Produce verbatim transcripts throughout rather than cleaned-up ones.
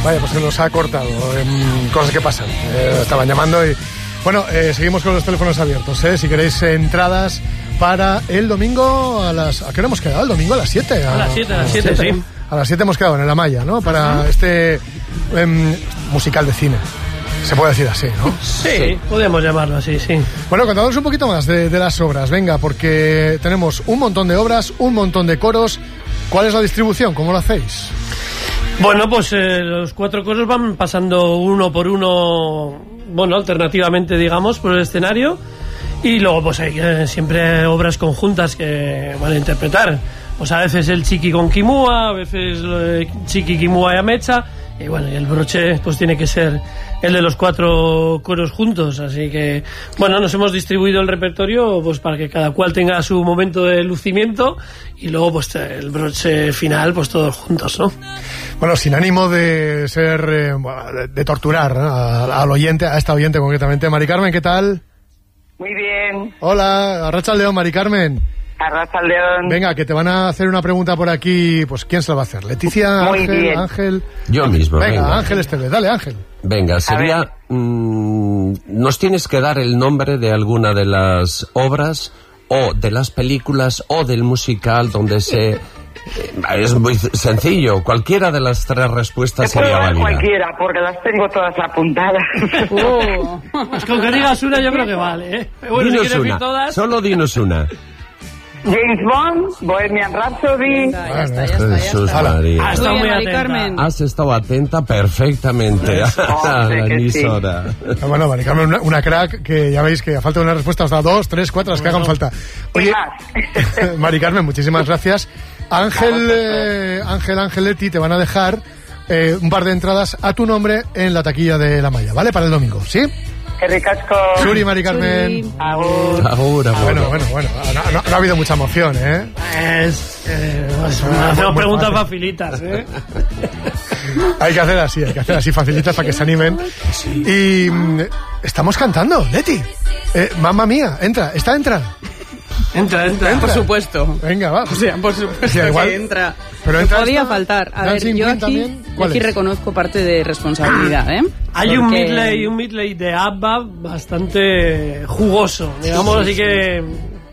Vaya, pues se nos ha cortado. Eh, cosas que pasan. Eh, estaban llamando y... Bueno, eh, seguimos con los teléfonos abiertos, ¿eh? Si queréis eh, entradas para el domingo a las... ¿A qué hora hemos quedado? ¿El domingo a las siete? A, a las siete, a las siete, sí. A las siete hemos quedado en el Amaya, ¿no? Para uh-huh. este eh, musical de cine. Se puede decir así, ¿no? Sí, sí, podemos llamarlo así, sí. Bueno, contadnos un poquito más de, de las obras, venga, porque tenemos un montón de obras, un montón de coros. ¿Cuál es la distribución? ¿Cómo lo hacéis? Bueno, pues eh, los cuatro coros van pasando uno por uno, bueno, alternativamente, digamos, por el escenario. Y luego, pues hay eh, siempre obras conjuntas que van a interpretar. Pues a veces el Chiqui con Kimua, a veces eh, Chiqui, Kimua y Amecha. Y bueno, y el broche pues tiene que ser el de los cuatro coros juntos, así que bueno, nos hemos distribuido el repertorio pues para que cada cual tenga su momento de lucimiento y luego pues el broche final pues todos juntos, ¿no? Bueno, sin ánimo de ser eh, de, de torturar, ¿no? al oyente, a esta oyente concretamente. Mari Carmen, ¿qué tal? Muy bien. Hola, arracha el león, Mari Carmen. Arrachaldeón. Venga, que te van a hacer una pregunta por aquí. Pues ¿quién se la va a hacer? ¿Leticia, Muy Ángel, bien. Ángel? Yo mismo. Venga, venga. Ángel Estevez, dale, Ángel. Venga, sería... Mmm, ¿nos tienes que dar el nombre de alguna de las obras o de las películas o del musical donde se... Es muy sencillo, cualquiera de las tres respuestas Te puedo sería dar válida. cualquiera, porque las tengo todas apuntadas. Uh, pues con que digas una yo creo que vale, ¿eh? Pero bueno, dinos si quieres una, decir todas... solo dinos una. James Bond, Bohemian Rhapsody. Ya está, ya está, ya está. Jesús Ya está. María. Ha estado Muy muy bien, Mari atenta. Carmen. Has estado atenta perfectamente Oh, a sé la que emisora. Ah, bueno, Mari Carmen, una, una crack que ya veis que a falta de una respuesta os da dos, tres, cuatro, las que hagan falta. Oye, más. Mari Carmen, muchísimas gracias. Ángel, eh, Ángel, Angeletti, te van a dejar eh, un par de entradas a tu nombre en la taquilla de La Maya, ¿vale? Para el domingo, ¿sí? Qué ricasco. Suri, Mari Carmen. Suri. Agur. Agur, agur. Bueno, bueno, bueno. No, no- no ha habido mucha emoción, ¿eh? Es, eh, pues, Ah, hacemos muy preguntas fácil. facilitas, ¿eh? Hay que hacer así, hay que hacer así facilitas para que se animen. Y mm, estamos cantando, Leti. Eh, mamma mía, entra, esta entra. Entra, entra. Por supuesto. Venga, va. O sea, por supuesto Sí, igual- que entra. pero No entra podía esta, faltar. A ver, Dancing yo Queen aquí, también, yo ¿cuál aquí es? reconozco parte de responsabilidad, ¿eh? Hay un Porque- medley, un medley de ABBA bastante jugoso, digamos, así que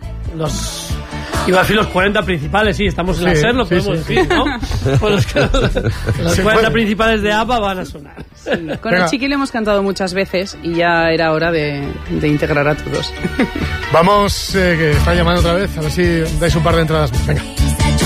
los iba a decir los cuarenta principales, sí, estamos en la Sí, SER, lo sí, podemos sí, decir, ¿no? Pues los, que- los Se cuarenta puede. principales de ABBA van a sonar. Con Venga. el Chiqui le hemos cantado muchas veces y ya era hora de, de integrar a todos. Vamos, eh, que está llamando otra vez, a ver si dais un par de entradas más. Venga.